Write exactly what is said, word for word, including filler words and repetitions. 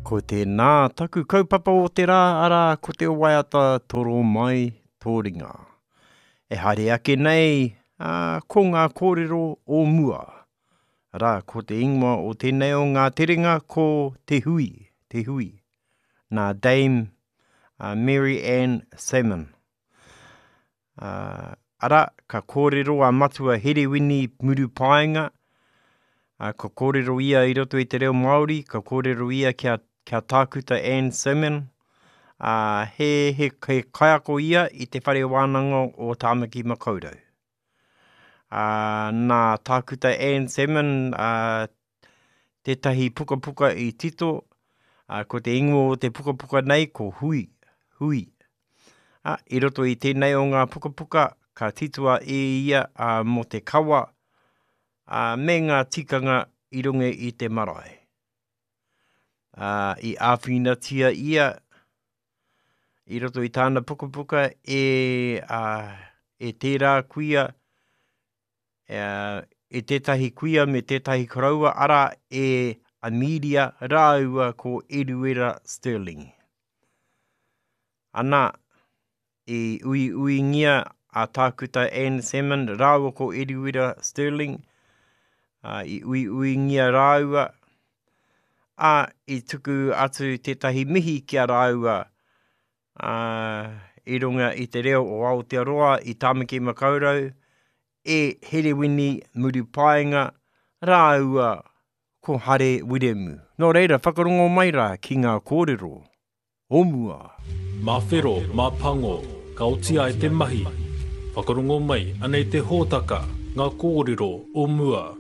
Ko tēnā taku kaupapa o te rā ara ko te waiata toro mai tōringa. E haere ake nei uh, ko ngā kōrero o mua. Rā, ko te ingoa o tēnei o ngā terenga ko te hui, te hui. Nā Dame uh, Mary Ann Salmon. Uh, ara, ka kōrero a matua Herewini Muru Paenga. Uh, ka kōrero ia i roto i te reo Māori, ka kōrero ia kia, kia tākuta Ann Salmon. Uh, he, he, he kaiako ia i te whare wānanga o Tāmaki Makaurau. Uh, nā tākuta Ann Salmon, uh, tētahi puka puka i tito, uh, ko te ingoa o te puka puka nei, ko hui, hui. Uh, I roto i tēnei o ngā puka puka, ka titua e ia uh, mo te kawa, uh, me ngā tikanga i runga i te marae. Uh, I āwhinatia ia, i roto i tāna puka puka, e, uh, e tērā kuia, uh, e tētahi kuia me tētahi koraua, ara e Amelia Rāua ko Eruera Sterling. Ana, e ui ui ngia a tākuta Ann Salmon, Rāua ko Eruera Sterling, uh, i ui ui ngia Rāua, a i tuku atu tētahi mihi kia Rāua, uh, i runga i te reo o Aotearoa i Tāmaki Makaurau, e Herewini Muri Paenga, Rāua ko Hare Wiremu. Nō reira, whakarongo mai rā ki ngā kōrero o mua. Mā whero, mā pango, ka otia e te mahi. Whakarongo mai, anei te hōtaka, ngā kōrero o mua.